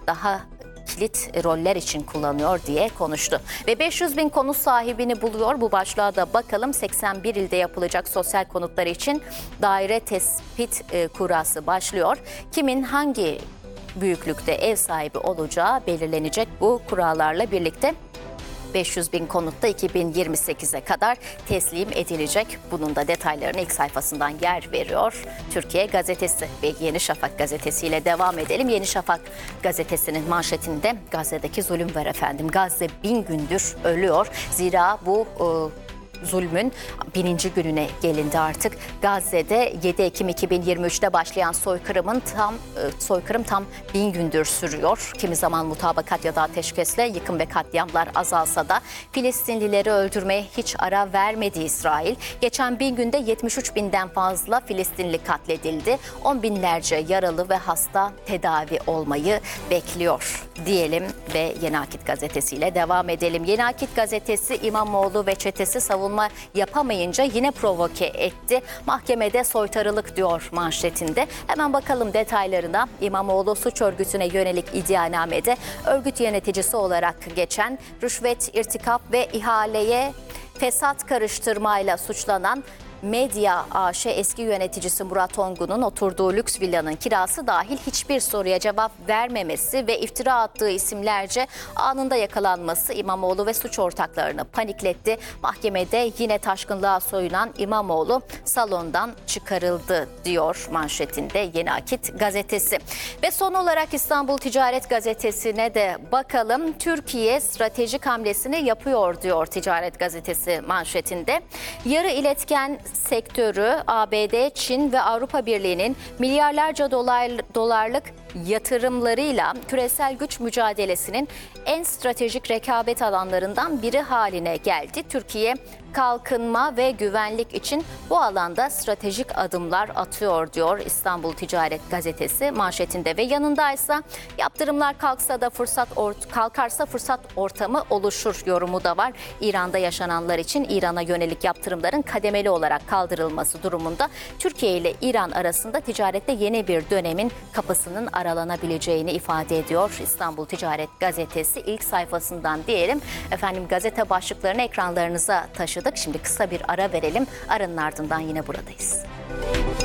daha kilit roller için kullanıyor diye konuştu. Ve 500 bin konut sahibini buluyor. Bu başlığa da bakalım. 81 ilde yapılacak sosyal konutlar için daire tespit kurası başlıyor. Kimin hangi büyüklükte ev sahibi olacağı belirlenecek bu kurallarla birlikte. 500 bin konutta 2028'e kadar teslim edilecek. Bunun da detaylarını ilk sayfasından yer veriyor Türkiye Gazetesi ve Yeni Şafak gazetesiyle devam edelim. Yeni Şafak gazetesinin manşetinde Gazze'deki zulüm var efendim. Gazze 1000 gündür ölüyor. Zira bu zulmün 1000. gününe gelindi artık. Gazze'de 7 Ekim 2023'te başlayan soykırım tam 1000 gündür sürüyor. Kimi zaman mutabakat ya da ateşkesle yıkım ve katliamlar azalsa da Filistinlileri öldürmeye hiç ara vermedi İsrail. Geçen 1000 günde 73 binden fazla Filistinli katledildi. 10 binlerce yaralı ve hasta tedavi olmayı bekliyor diyelim ve Yeni Akit gazetesiyle devam edelim. Yeni Akit gazetesi İmamoğlu ve çetesi savunma yapamayınca yine provoke etti. Mahkemede soytarılık diyor manşetinde. Hemen bakalım detaylarına. İmamoğlu suç örgütüne yönelik iddianamede örgüt yöneticisi olarak geçen rüşvet, irtikap ve ihaleye fesat karıştırmayla suçlanan Medya AŞ eski yöneticisi Murat Ongun'un oturduğu lüks villanın kirası dahil hiçbir soruya cevap vermemesi ve iftira attığı isimlerce anında yakalanması İmamoğlu ve suç ortaklarını panikletti. Mahkemede yine taşkınlığa soyunan İmamoğlu salondan çıkarıldı diyor manşetinde Yeni Akit gazetesi. Ve son olarak İstanbul Ticaret Gazetesi'ne de bakalım. Türkiye stratejik hamlesini yapıyor diyor Ticaret Gazetesi manşetinde. Yarı iletken sektörü ABD, Çin ve Avrupa Birliği'nin milyarlarca dolarlık yatırımlarıyla küresel güç mücadelesinin en stratejik rekabet alanlarından biri haline geldi. Türkiye kalkınma ve güvenlik için bu alanda stratejik adımlar atıyor diyor İstanbul Ticaret Gazetesi manşetinde ve yanındaysa yaptırımlar kalkarsa fırsat ortamı oluşur yorumu da var. İran'da yaşananlar için İran'a yönelik yaptırımların kademeli olarak kaldırılması durumunda Türkiye ile İran arasında ticarette yeni bir dönemin kapısının aralanabileceğini ifade ediyor İstanbul Ticaret Gazetesi ilk sayfasından diyelim. Efendim gazete başlıklarını ekranlarınıza taşıdık. Şimdi kısa bir ara verelim. Aranın ardından yine buradayız.